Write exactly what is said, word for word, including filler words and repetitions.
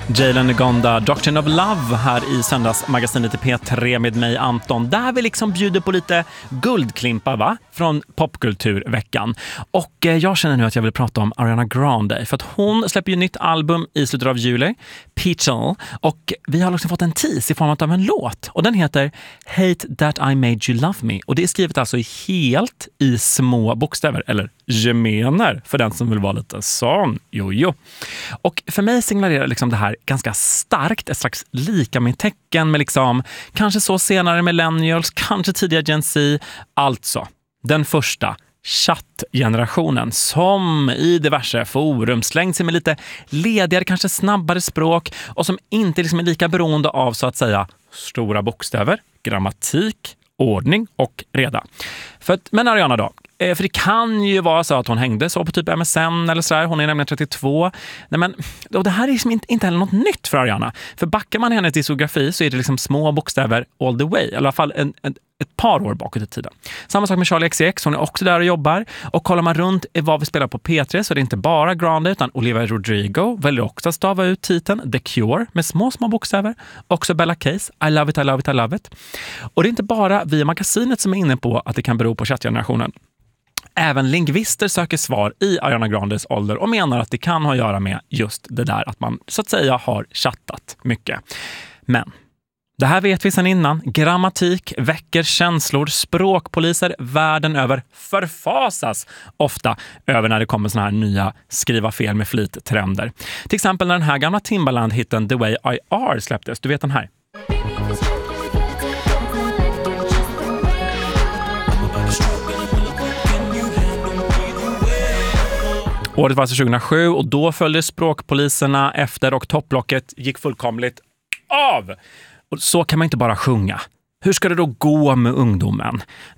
Jalen Ngonda, Doctrine of Love här i söndagsmagasinet i P tre med mig Anton. Där vi liksom bjuder på lite guldklimpar va? Från popkulturveckan. Och eh, jag känner nu att jag vill prata om Ariana Grande. För att hon släpper ju nytt album i slutet av juli, Peachel. Och vi har liksom fått en tease i form av en låt. Och den heter Hate That I Made You Love Me. Och det är skrivet alltså helt i små bokstäver. Eller gemener för den som vill vara lite sån. Jo, jo. Och för mig signalerar liksom det här ganska starkt, ett slags lika med tecken med liksom, kanske så senare millennials, kanske tidigare Gen Z, alltså den första chattgenerationen som i diverse forum slänger sig med lite ledigare, kanske snabbare språk och som inte liksom är lika beroende av så att säga stora bokstäver, grammatik, ordning och reda. För att, men Ariana då? För det kan ju vara så att hon hängde så på typ M S N eller sådär. Hon är nämligen trettiotvå. Nej, men, och det här är liksom inte, inte heller något nytt för Ariana. För backar man hennes diskografi så är det liksom små bokstäver all the way. I alla fall en, en, ett par år bakåt i tiden. Samma sak med Charli X C X. Hon är också där och jobbar. Och kollar man runt i vad vi spelar på P tre så är det inte bara Grande utan Olivia Rodrigo väljer också att stava ut titeln The Cure med små, små bokstäver. Också Bella Case. I love it, I love it, I love it. Och det är inte bara vi i magasinet som är inne på att det kan bero på chattgenerationen. Även lingvister söker svar i Ariana Grandes ålder och menar att det kan ha att göra med just det där att man så att säga har chattat mycket. Men det här vet vi sedan innan. Grammatik väcker känslor. Språkpoliser världen över förfasas ofta över när det kommer såna här nya skriva fel med flit-trender. Till exempel när den här gamla Timbaland-hitten The Way I Are släpptes. Du vet den här. Året var alltså tjugohundrasju och då följde språkpoliserna efter och topplocket gick fullkomligt av. Och så kan man inte bara sjunga. Hur ska det då gå med ungdomen?